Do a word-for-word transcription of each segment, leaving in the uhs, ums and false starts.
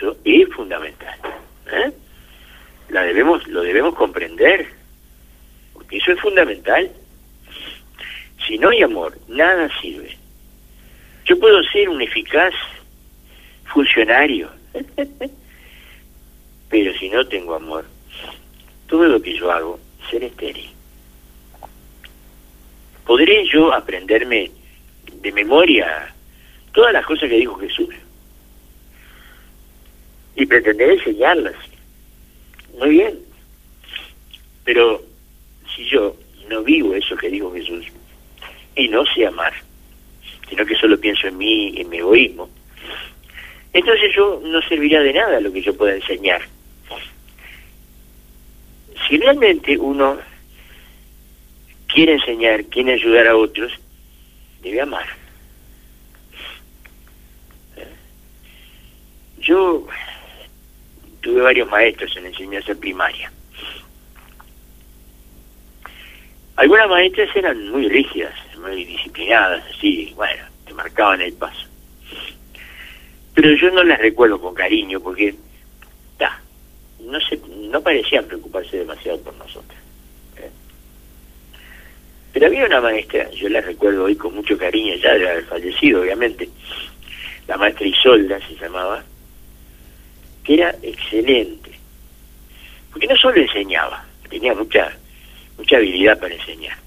eso es fundamental. ¿eh? La debemos, lo debemos comprender, porque eso es fundamental. Si no hay amor, nada sirve. Yo puedo ser un eficaz funcionario, pero si no tengo amor, todo lo que yo hago será estéril. ¿Podré yo aprenderme de memoria todas las cosas que dijo Jesús? Y pretender enseñarlas. Muy bien. Pero si yo no vivo eso que dijo Jesús, y no sé amar, sino que solo pienso en mí, en mi egoísmo, entonces yo no serviría de nada lo que yo pueda enseñar. Si realmente uno quiere enseñar, quiere ayudar a otros, debe amar. Yo tuve varios maestros en enseñanza primaria. Algunas maestras eran muy rígidas, muy disciplinadas, así, bueno, te marcaban el paso. Pero yo no las recuerdo con cariño porque, ta, no se, no parecían preocuparse demasiado por nosotros. ¿eh? Pero había una maestra, yo la recuerdo hoy con mucho cariño, ya de haber fallecido, obviamente, la maestra Isolda se llamaba, que era excelente, porque no solo enseñaba, tenía mucha mucha habilidad para enseñar,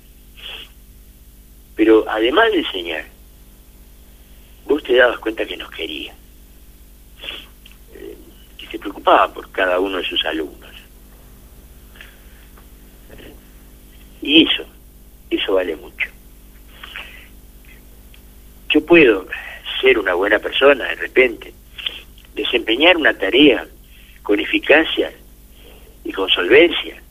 pero además de enseñar, vos te dabas cuenta que nos quería, eh, que se preocupaba por cada uno de sus alumnos, eh, y eso, eso vale mucho. Yo puedo ser una buena persona de repente, desempeñar una tarea con eficacia y con solvencia,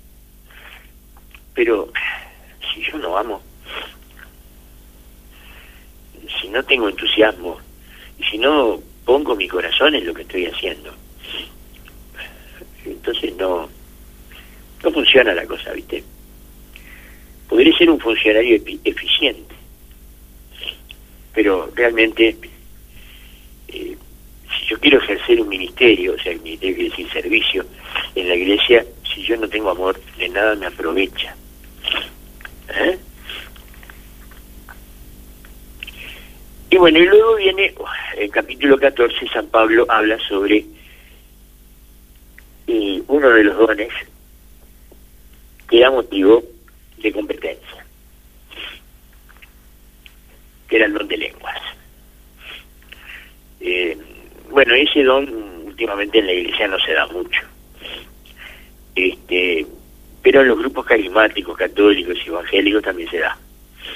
pero si yo no amo, si no tengo entusiasmo y si no pongo mi corazón en lo que estoy haciendo, entonces no no funciona la cosa, ¿viste? Podré ser un funcionario eficiente, pero realmente eh, si yo quiero ejercer un ministerio, o sea, el ministerio quiere decir servicio en la iglesia, si yo no tengo amor, de nada me aprovecha. ¿Eh? Y bueno, y luego viene el capítulo catorce, San Pablo habla sobre eh, uno de los dones que da motivo de competencia, que era el don de lenguas. Eh, bueno, ese don últimamente en la iglesia no se da mucho. Este, pero en los grupos carismáticos, católicos y evangélicos también se da.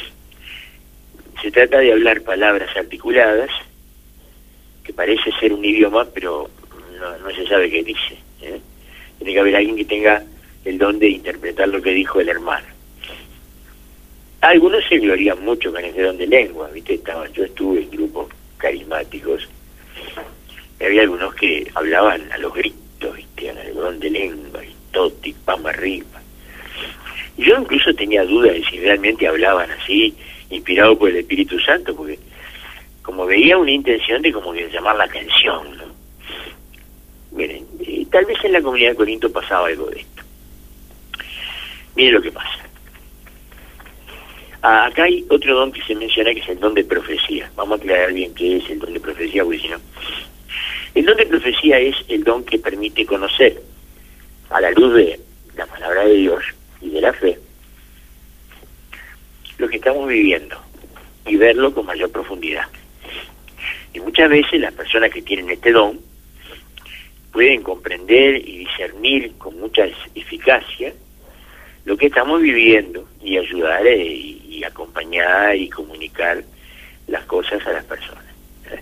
Se trata de hablar palabras articuladas, que parece ser un idioma, pero no, no se sabe qué dice. ¿eh? Tiene que haber alguien que tenga el don de interpretar lo que dijo el hermano. Algunos se glorían mucho con ese don de lengua, ¿viste? Estaba, yo estuve en grupos carismáticos, y había algunos que hablaban a los gritos, ¿viste? El don de lengua, y toti, pam arriba. Y yo incluso tenía dudas de si realmente hablaban así, inspirado por el Espíritu Santo, porque como veía una intención de como que llamar la atención, ¿no? Miren, y tal vez en la comunidad de Corinto pasaba algo de esto. Miren lo que pasa. Ah, acá hay otro don que se menciona, que es el don de profecía. Vamos a aclarar bien qué es el don de profecía, porque si no... El don de profecía es el don que permite conocer, a la luz de la palabra de Dios y de la fe, lo que estamos viviendo y verlo con mayor profundidad. Y muchas veces las personas que tienen este don pueden comprender y discernir con mucha eficacia lo que estamos viviendo y ayudar eh, y, y acompañar y comunicar las cosas a las personas. ¿eh?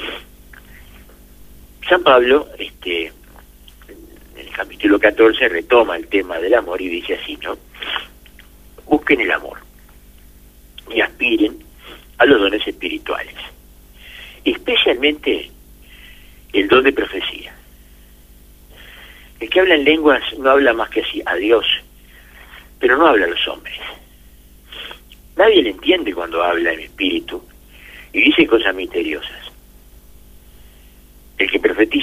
San Pablo, este, en el capítulo catorce, retoma el tema del amor y dice así, ¿no? Busquen el amor y aspiren a los dones espirituales, especialmente el don de profecía. El que habla en lenguas no habla más que así a Dios, pero no habla a los hombres. Nadie le entiende cuando habla en espíritu y dice cosas misteriosas. El que profetiza